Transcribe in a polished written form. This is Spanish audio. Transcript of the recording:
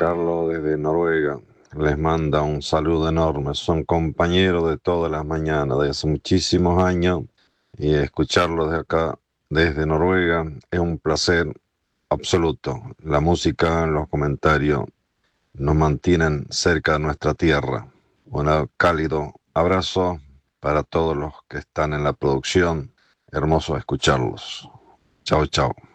Carlos desde Noruega les manda un saludo enorme. Son compañeros de todas las mañanas, de hace muchísimos años, y escucharlos de acá, desde Noruega, es un placer absoluto. La música, los comentarios nos mantienen cerca de nuestra tierra. Un cálido abrazo para todos los que están en la producción. Hermoso escucharlos. Chao, chao.